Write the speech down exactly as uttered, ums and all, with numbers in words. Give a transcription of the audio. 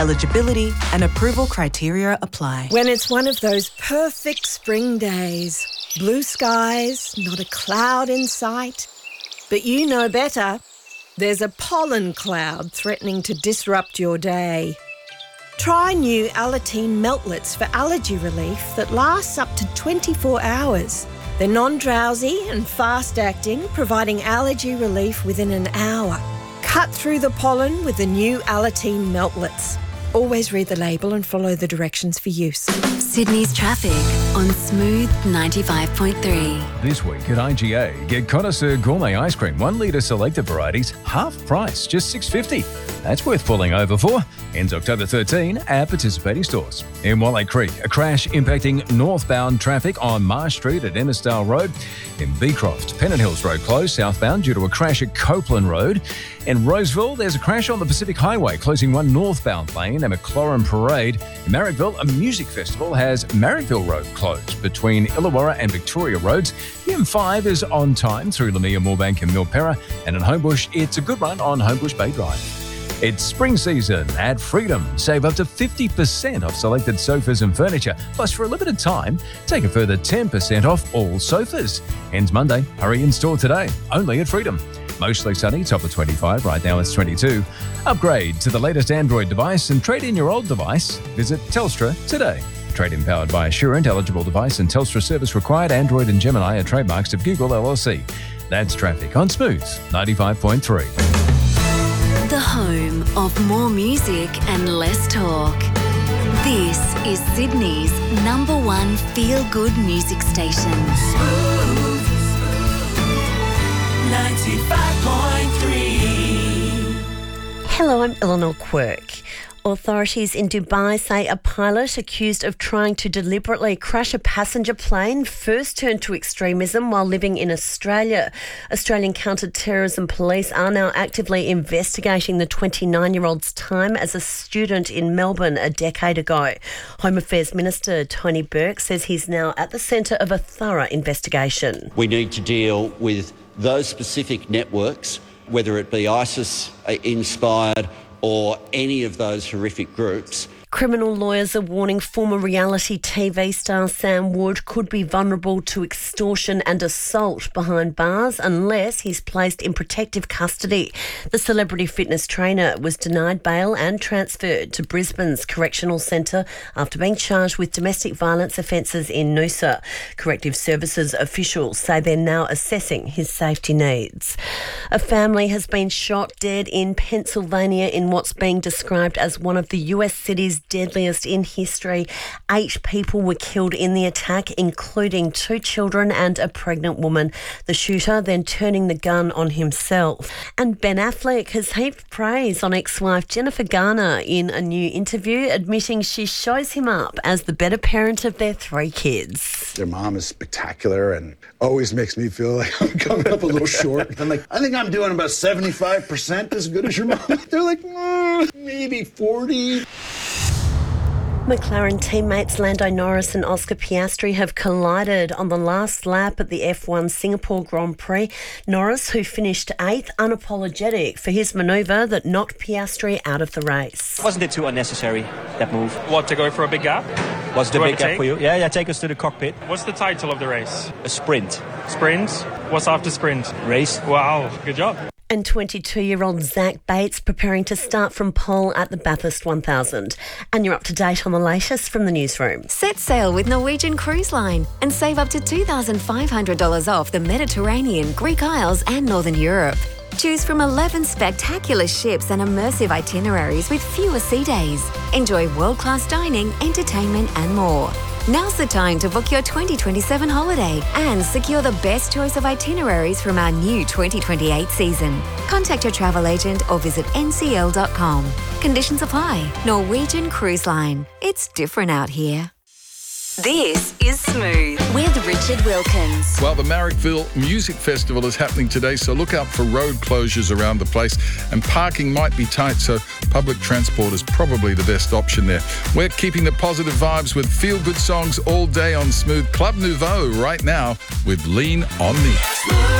Eligibility and approval criteria apply. When it's one of those perfect spring days, blue skies, not a cloud in sight, but you know better. There's a pollen cloud threatening to disrupt your day. Try new Alateen Meltlets for allergy relief that lasts up to twenty-four hours. They're non-drowsy and fast-acting, providing allergy relief within an hour. Cut through the pollen with the new Alateen Meltlets. Always read the label and follow the directions for use. Sydney's traffic on Smooth ninety-five point three. This week at I G A, get Connoisseur Gourmet Ice Cream, one litre selected varieties, half price, just six dollars fifty. That's worth pulling over for. Ends October thirteenth at participating stores. In Wallach Creek, a crash impacting northbound traffic on Marsh Street at Innisdale Road. In Beecroft, Pennant Hills Road closed southbound due to a crash at Copeland Road. In Roseville, there's a crash on the Pacific Highway, closing one northbound lane at McLaurin Parade. In Marrickville, a music festival has Marrickville Road closed between Illawarra and Victoria Roads. The M five is on time through Lamia, Moorebank and Milperra. And in Homebush, it's a good run on Homebush Bay Drive. It's spring season at Freedom. Save up to fifty percent off selected sofas and furniture. Plus, for a limited time, take a further ten percent off all sofas. Ends Monday. Hurry in store today. Only at Freedom. Mostly sunny, top of twenty-five. Right now it's twenty-two. Upgrade to the latest Android device and trade in your old device. Visit Telstra today. Trade-in powered by Assurant. Eligible device and Telstra service required. Android and Gemini are trademarks of Google L L C. That's traffic on Smooth ninety-five point three. The home of more music and less talk. This is Sydney's number one feel-good music station. Smooth ninety-five point three. Hello, I'm Eleanor Quirk. Authorities in Dubai say a pilot accused of trying to deliberately crash a passenger plane first turned to extremism while living in Australia. Australian counter-terrorism police are now actively investigating the twenty-nine-year-old's time as a student in Melbourne a decade ago. Home Affairs Minister Tony Burke says he's now at the centre of a thorough investigation. We need to deal with those specific networks, whether it be ISIS-inspired or any of those horrific groups. Criminal lawyers are warning former reality T V star Sam Wood could be vulnerable to extortion and assault behind bars unless he's placed in protective custody. The celebrity fitness trainer was denied bail and transferred to Brisbane's Correctional Centre after being charged with domestic violence offences in Noosa. Corrective Services officials say they're now assessing his safety needs. A family has been shot dead in Pennsylvania in what's being described as one of the U S cities deadliest in history. Eight people were killed in the attack, including two children and a pregnant woman. The shooter then turning the gun on himself. And Ben Affleck has heaped praise on ex-wife Jennifer Garner in a new interview, admitting she shows him up as the better parent of their three kids. Their mom is spectacular and always makes me feel like I'm coming up a little short. I'm like, I think I'm doing about seventy-five percent as good as your mom. They're like, mm, maybe forty. McLaren teammates Lando Norris and Oscar Piastri have collided on the last lap at the F one Singapore Grand Prix. Norris, who finished eighth, unapologetic for his manoeuvre that knocked Piastri out of the race. Wasn't it too unnecessary, that move? What, to go for a big gap? Was it a big gap for you? Yeah, yeah, take us to the cockpit. What's the title of the race? A sprint. Sprint? What's after sprint? Race. Wow, good job. And twenty-two-year-old Zach Bates preparing to start from pole at the Bathurst one thousand. And you're up to date on the latest from the newsroom. Set sail with Norwegian Cruise Line and save up to two thousand five hundred dollars off the Mediterranean, Greek Isles and Northern Europe. Choose from eleven spectacular ships and immersive itineraries with fewer sea days. Enjoy world-class dining, entertainment and more. Now's the time to book your twenty twenty-seven holiday and secure the best choice of itineraries from our new twenty twenty-eight season. Contact your travel agent or visit N C L dot com. Conditions apply. Norwegian Cruise Line. It's different out here. This is Smooth with Richard Wilkins. Well, the Marrickville Music Festival is happening today, so look out for road closures around the place. And parking might be tight, so public transport is probably the best option there. We're keeping the positive vibes with feel-good songs all day on Smooth. Club Nouveau right now with Lean On Me.